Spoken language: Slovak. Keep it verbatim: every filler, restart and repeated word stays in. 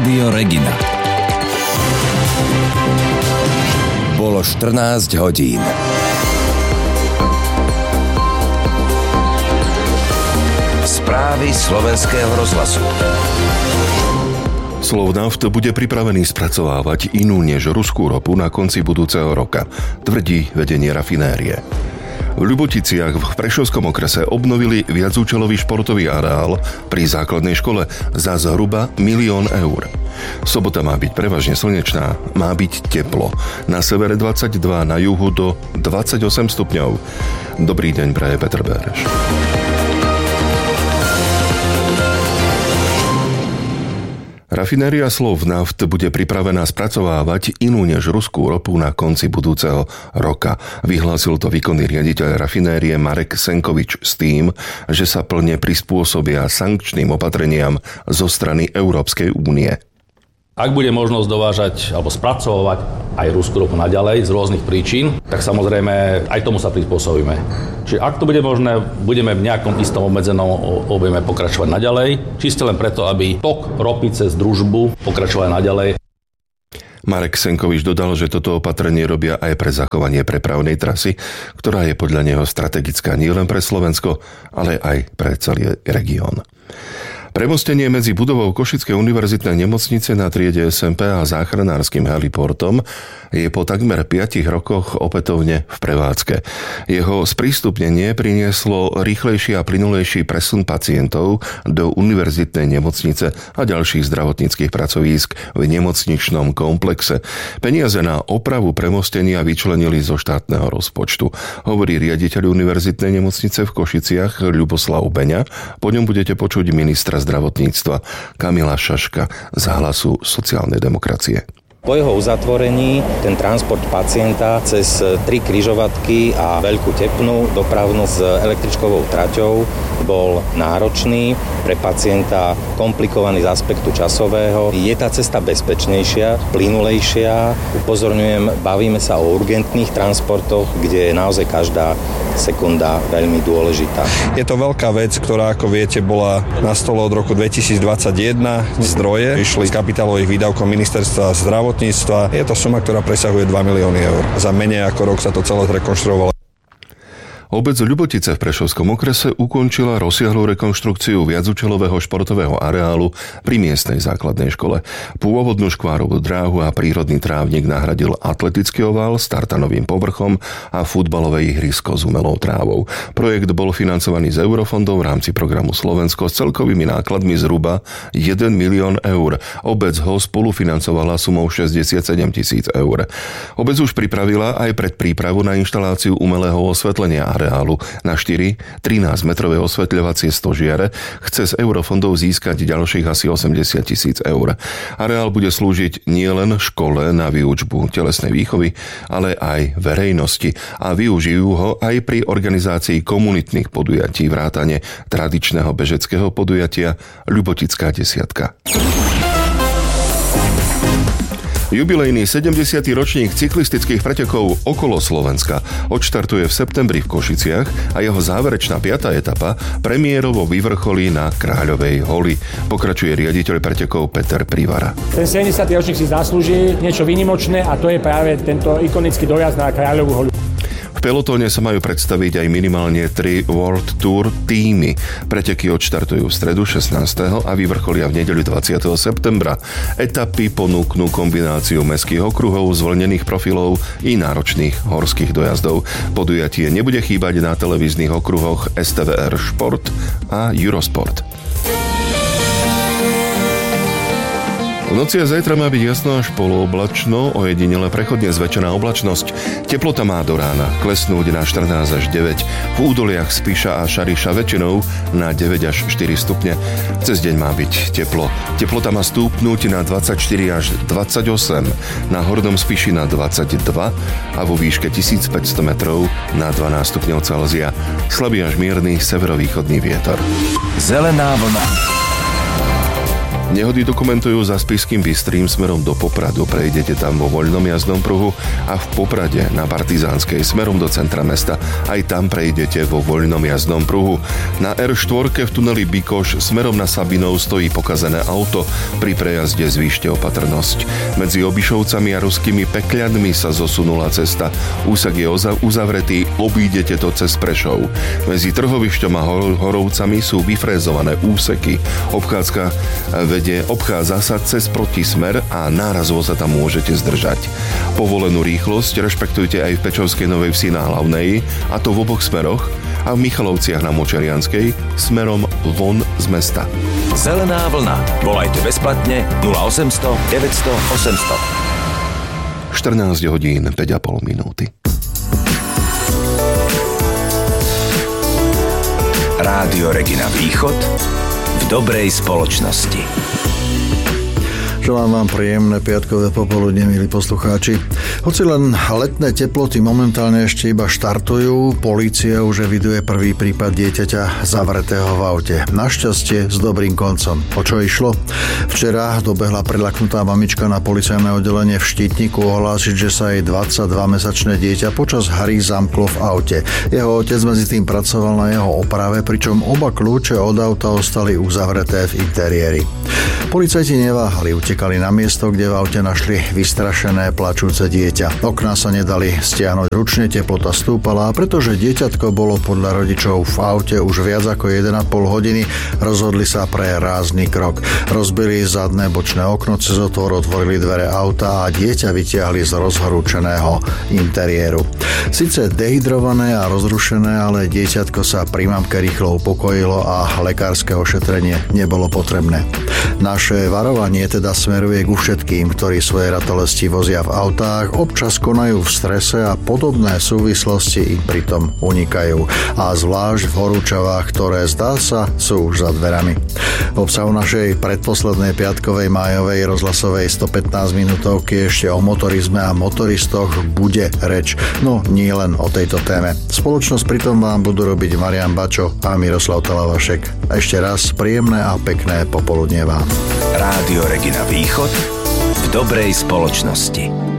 Rádio Regina. Bolo štrnásť hodín. Správy slovenského rozhlasu. Slovnaft bude pripravený spracovávať inú než ruskú ropu na konci budúceho roka, tvrdí vedenie rafinérie. V Ľuboticiach v Prešovskom okrese obnovili viacúčelový športový areál pri základnej škole za zhruba milión eur. Sobota má byť prevažne slnečná, má byť teplo. Na severe dvadsaťdva, na juhu do dvadsaťosem stupňov. Dobrý deň, praje Peter Béreš. Rafinéria Slovnaft bude pripravená spracovávať inú než ruskú ropu na konci budúceho roka. Vyhlásil to výkonný riaditeľ rafinérie Marek Senkovič s tým, že sa plne prispôsobia sankčným opatreniam zo strany Európskej únie. Ak bude možnosť dovážať alebo spracovať aj ruskú ropu naďalej z rôznych príčin, tak samozrejme aj tomu sa prispôsobíme. Čiže ak to bude možné, budeme v nejakom istom obmedzenom objeme pokračovať naďalej, čiste len preto, aby tok ropy cez družbu pokračoval naďalej. Marek Senkovič dodal, že toto opatrenie robia aj pre zachovanie prepravnej trasy, ktorá je podľa neho strategická nielen pre Slovensko, ale aj pre celý región. Premostenie medzi budovou Košickej univerzitnej nemocnice na triede es em pé a záchranárskym heliportom je po takmer piatich rokoch opätovne v prevádzke. Jeho sprístupnenie prinieslo rýchlejší a plynulejší presun pacientov do univerzitnej nemocnice a ďalších zdravotníckych pracovísk v nemocničnom komplexe. Peniaze na opravu premostenia vyčlenili zo štátneho rozpočtu, hovorí riaditeľ univerzitnej nemocnice v Košiciach Ľuboslav Beňa. Po ňom budete počuť ministra zdravotníctva Kamila Šaška z Hlasu sociálnej demokracie. Po jeho uzatvorení ten transport pacienta cez tri križovatky a veľkú tepnu dopravnú s električkovou traťou bol náročný, pre pacienta komplikovaný z aspektu časového. Je tá cesta bezpečnejšia, plynulejšia. Upozorňujem, bavíme sa o urgentných transportoch, kde je naozaj každá sekunda veľmi dôležitá. Je to veľká vec, ktorá, ako viete, bola na stole od roku dvetisícdvadsaťjeden. Zdroje išli z kapitálových výdavkov ministerstva zdravotníctva. Je to suma, ktorá presahuje dva milióny eur. Za menej ako rok sa to celé zrekonštruovalo. Obec Ľubotice v Prešovskom okrese ukončila rozsiahlu rekonštrukciu viacúčelového športového areálu pri miestnej základnej škole. Pôvodnú škvárovú dráhu a prírodný trávnik nahradil atletický ovál s tartanovým povrchom a futbalové ihrisko s umelou trávou. Projekt bol financovaný z eurofondov v rámci programu Slovensko s celkovými nákladmi zhruba jeden milión eur. Obec ho spolufinancovala sumou šesťdesiatsedem tisíc eur. Obec už pripravila aj predprípravu na inštaláciu umelého osvetlenia areálu na štyri trinásťmetrové osvetľovacie stožiare. Chce z eurofondov získať ďalších asi osemdesiat tisíc eur. Areál bude slúžiť nielen škole na výučbu telesnej výchovy, ale aj verejnosti a využijú ho aj pri organizácii komunitných podujatí vrátane tradičného bežeckého podujatia Ľubotická desiatka. Jubilejný sedemdesiaty ročník cyklistických pretekov okolo Slovenska odštartuje v septembri v Košiciach a jeho záverečná piata etapa premiérovo vyvrcholí na Kráľovej holi. Pokračuje riaditeľ pretekov Peter Privara. Ten sedemdesiaty ročník si zaslúži niečo výnimočné a to je práve tento ikonický dojazd na Kráľovú holu. V pelotóne sa majú predstaviť aj minimálne tri World Tour týmy. Preteky odštartujú v stredu šestnásteho a vyvrcholia v nedeľu dvadsiateho septembra. Etapy ponúknú kombináciu mestských okruhov, zvlnených profilov i náročných horských dojazdov. Podujatie nebude chýbať na televíznych okruhoch es té vé er Šport a Eurosport. V noci a zajtra má byť jasno až polooblačno, ojedinele prechodne zväčšená oblačnosť. Teplota má do rána klesnúť na štrnásť až deväť. V údoliach Spiša a Šariša väčšinou na deväť až štyri stupne. Cez deň má byť teplo. Teplota má stúpnúť na dvadsaťštyri až dvadsaťosem, na Hornom Spiši na dvadsaťdva a vo výške tisícpäťsto metrov na dvanásť stupňov Celzia. Slabý až mierny severovýchodný vietor. Zelená vlna. Nehody dokumentujú za Spišským Bystrým smerom do Popradu. Prejdete tam vo voľnom jazdnom pruhu a v Poprade na Partizánskej smerom do centra mesta. Aj tam prejdete vo voľnom jazdnom pruhu. Na er štyri v tuneli Bikoš smerom na Sabinov stojí pokazené auto. Pri prejazde zvýšte opatrnosť. Medzi Obišovcami a Ruskými Pekľanmi sa zosunula cesta. Úsek je uzavretý, obídete to cez Prešov. Medzi Trhovišťom a Horovcami sú vyfrézované úseky. Obchádzka vedie, obchádza sa cez protismer a nárazovo sa tam môžete zdržať. Povolenú rýchlosť rešpektujte aj v Pečovskej Novej Vsi na Hlavnej, a to v oboch smeroch, a v Michalovciach na Močerianskej smerom von z mesta. Zelená vlna. Volajte bezplatne nula osemsto deväťsto osemsto. štrnásť hodín päť a pol minúty. Rádio Regina Východ v dobrej spoločnosti. Želám vám príjemné piatkové popoludne, milí poslucháči. Hoci len letné teploty momentálne ešte iba štartujú, polícia už eviduje prvý prípad dieťaťa zavretého v aute. Našťastie s dobrým koncom. O čo išlo? Včera dobehla prelaknutá mamička na policajné oddelenie v Štítniku ohlásiť, že sa jej dvadsaťdvomesačné dieťa počas hry zamklo v aute. Jeho otec medzi tým pracoval na jeho oprave, pričom oba kľúče od auta ostali uzavreté v interiéri. Policajti neváhali, utekali na miesto, kde v aute našli vystrašené plačúce dieťa. Okná sa nedali stiahnuť ručne, teplota stúpala, a pretože dieťatko bolo podľa rodičov v aute už viac ako jeden a pol hodiny, rozhodli sa pre rázny krok. Rozbili zadné bočné okno, cez otvor otvorili dvere auta a dieťa vytiahli z rozhorúčeného interiéru. Sice dehydrované a rozrušené, ale dieťatko sa pri mamke rýchlo upokojilo a lekárske ošetrenie nebolo potrebné. Naše varovanie teda smeruje ku všetkým, ktorí svoje ratolesti vozia v autách, občas konajú v strese a podobné súvislosti im pritom unikajú. A zvlášť v horúčavách, ktoré zdá sa sú už za dverami. V obsahu našej predposlednej piatkovej májovej rozhlasovej stopätnásť minútovky ešte o motorizme a motoristoch bude reč. No nie len o tejto téme. Spoločnosť pritom vám budú robiť Marian Bačo a Miroslav Talavašek. Ešte raz príjemné a pekné popoludnie vám. Rádio Regina Východ v dobrej spoločnosti.